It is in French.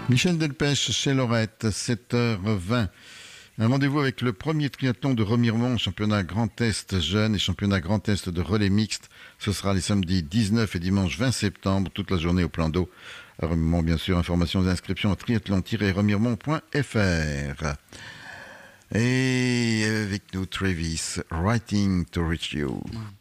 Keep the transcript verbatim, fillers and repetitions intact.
Michel Delpech chez Lorette, sept heures vingt. Un rendez-vous avec le premier triathlon de Remiremont, championnat Grand Est jeune et championnat Grand Est de relais mixte. Ce sera les samedis dix-neuf et dimanche vingt septembre, toute la journée au plan d'eau. À Remiremont, bien sûr, informations et inscriptions à triathlon tiret remiremont point f r. Et avec nous, Travis, Writing to Reach You.